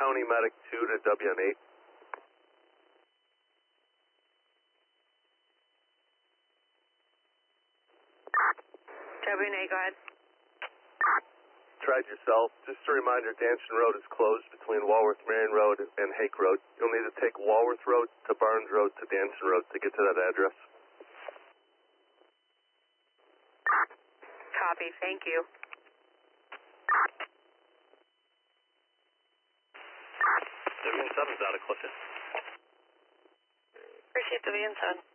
County Medic 2 to WN8. WN8, go ahead. Tried yourself. Just a reminder, Danson Road is closed between Walworth Marion Road and Hake Road. You'll need to take Walworth Road to Barnes Road to Danson Road to get to that address. Copy, thank you. WN7's out of Clifton. Appreciate the WN7.